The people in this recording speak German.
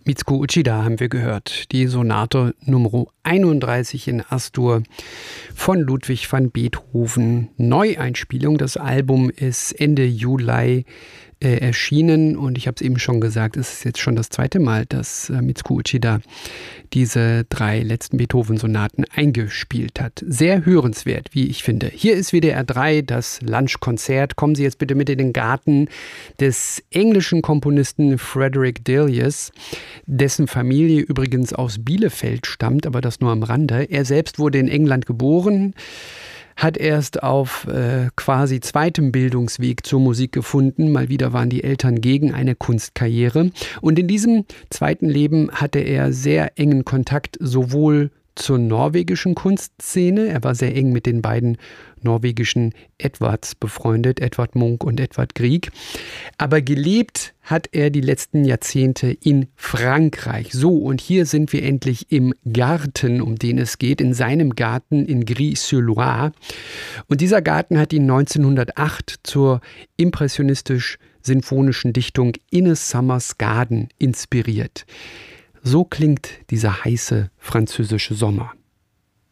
Mitsuko Uchida haben wir gehört, die Sonate Nummer 31 in As-Dur von Ludwig van Beethoven. Neueinspielung, das Album ist Ende Juli erschienen und ich habe es eben schon gesagt, es ist jetzt schon das zweite Mal, dass Mitsuko Uchida diese 3 letzten Beethoven-Sonaten eingespielt hat. Sehr hörenswert, wie ich finde. Hier ist WDR 3, das Lunchkonzert. Kommen Sie jetzt bitte mit in den Garten des englischen Komponisten Frederick Delius, dessen Familie übrigens aus Bielefeld stammt, aber das nur am Rande. Er selbst wurde in England geboren, hat erst auf quasi zweitem Bildungsweg zur Musik gefunden. Mal wieder waren die Eltern gegen eine Kunstkarriere. Und in diesem zweiten Leben hatte er sehr engen Kontakt sowohl zur norwegischen Kunstszene. Er war sehr eng mit den beiden norwegischen Edwards befreundet, Edvard Munch und Edvard Grieg. Aber gelebt hat er die letzten Jahrzehnte in Frankreich. So, und hier sind wir endlich im Garten, um den es geht, in seinem Garten in Gris-sur-Loire. Und dieser Garten hat ihn 1908 zur impressionistisch-sinfonischen Dichtung In a Summer's Garden inspiriert. So klingt dieser heiße französische Sommer.